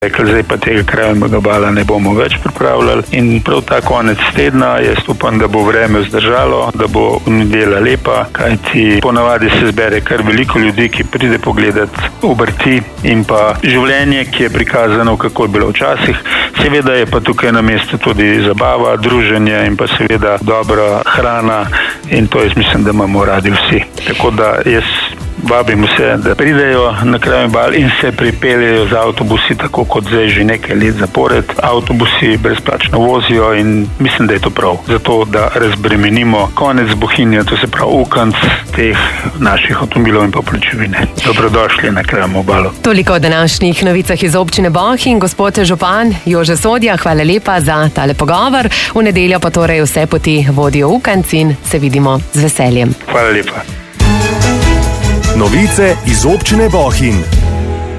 rekli, zdaj pa tega Kravjega bala ne bomo več pripravljali. In prav ta konec tedna jaz upam, da bo vreme vzdržalo, da bo nedelja lepa, kajti ponavadi se zbere kar veliko ljudi, ki pride pogledati obrti in pa življenje, ki je prikazano, kako je bilo včasih. Seveda je pa tukaj na mestu tudi zabava, druženje in pa seveda dobra hrana in to jaz mislim, da imamo radi vsi. Tako da jaz vabim vse, da pridejo na Kravji bal in se pripeljejo z avtobusi, tako kot zdaj že nekaj let zapored. Avtobusi brezplačno vozijo in mislim, da je to prav. Zato, da razbremenimo konec Bohinja, to se pravi ukanc teh naših avtomobilov in pa pločevine. Dobrodošli na Kravjem balu. Toliko o današnjih novicah iz občine Bohinj. Gospod župan Jože Sodja, hvala lepa za tale pogovor. V nedeljo pa torej vse poti vodijo ukanc in se vidimo z veseljem. Hvala lepa. Novice iz občine Bohinj.